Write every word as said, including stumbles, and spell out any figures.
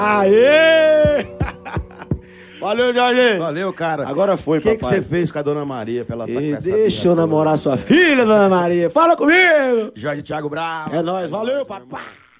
Aê! Valeu, Jorge! Valeu, cara. Agora foi, O que, papai. que você fez com a Dona Maria pra ela tá com E essa deixa eu birra namorar toda? sua filha, Dona Maria. Fala comigo! Jorge Thiago Bravo. É nóis, valeu, papai!